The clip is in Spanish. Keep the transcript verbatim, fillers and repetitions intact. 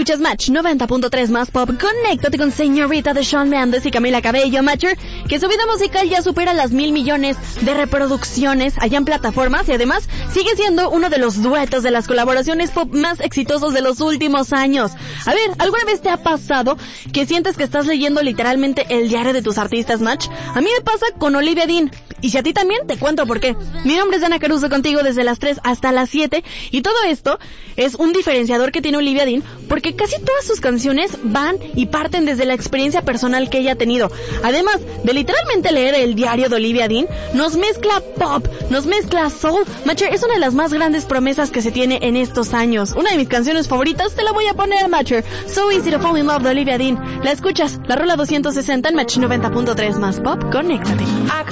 Escuchas Match noventa punto tres más pop. Conéctate con Señorita de Shawn Mendes y Camila Cabello, Matcher, que su video musical ya supera las mil millones de reproducciones allá en plataformas y además sigue siendo uno de los duetos de las colaboraciones pop más exitosos de los últimos años. A ver, ¿alguna vez te ha pasado que sientes que estás leyendo literalmente el diario de tus artistas, Match? A mí me pasa con Olivia Dean. Y si a ti también, te cuento por qué. Mi nombre es Ana Caruso, contigo desde las tres hasta las siete. Y todo esto es un diferenciador que tiene Olivia Dean, porque casi todas sus canciones van y parten desde la experiencia personal que ella ha tenido. Además de literalmente leer el diario de Olivia Dean, nos mezcla pop, nos mezcla soul. Matcher, es una de las más grandes promesas que se tiene en estos años. Una de mis canciones favoritas te la voy a poner, Matcher. So Easy to Fall in Love de Olivia Dean. La escuchas, la rola doscientos sesenta en Match noventa punto tres más pop. Conéctate.